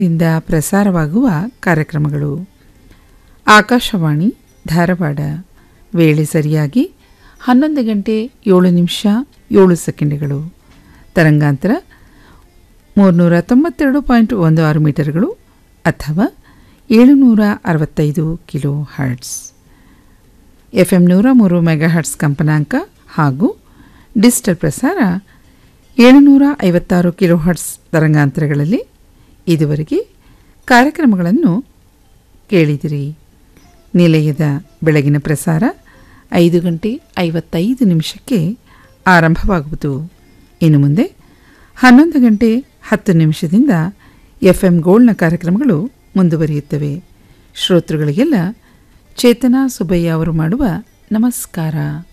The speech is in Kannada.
ಇಂದ ಪ್ರಸಾರವಾಗುವ ಕಾರ್ಯಕ್ರಮಗಳು. ಆಕಾಶವಾಣಿ ಧಾರವಾಡ. ವೇಳೆ ಸರಿಯಾಗಿ 11 ಗಂಟೆ 7 ನಿಮಿಷ 7 ಸೆಕೆಂಡುಗಳು. ತರಂಗಾಂತರ 392.16 ಮೀಟರ್ಗಳು ಅಥವಾ 765 ಕಿಲೋ ಹರ್ಟ್ಸ್. FM 103 ಮೆಗಾಹರ್ಟ್ಸ್ ಕಂಪನಾಂಕ ಹಾಗೂ ಡಿಜಿಟಲ್ ಪ್ರಸಾರ 756 ಕಿಲೋ ಹರ್ಟ್ಸ್ ತರಂಗಾಂತರಗಳಲ್ಲಿ ಇದುವರೆಗೆ ಕಾರ್ಯಕ್ರಮಗಳನ್ನು ಕೇಳಿದಿರಿ. ನಿಲಯದ ಬೆಳಗಿನ ಪ್ರಸಾರ 5 ಗಂಟೆ 55 ನಿಮಿಷಕ್ಕೆ ಆರಂಭವಾಗುವುದು. ಇನ್ನು ಮುಂದೆ 11 ಗಂಟೆ 10 ನಿಮಿಷದಿಂದ FM ಗೋಲ್ಡ್ನ ಕಾರ್ಯಕ್ರಮಗಳು ಮುಂದುವರಿಯುತ್ತವೆ. ಶ್ರೋತೃಗಳಿಗೆಲ್ಲ ಚೇತನಾ ಸುಬ್ಬಯ್ಯ ಅವರು ಮಾಡುವ ನಮಸ್ಕಾರ.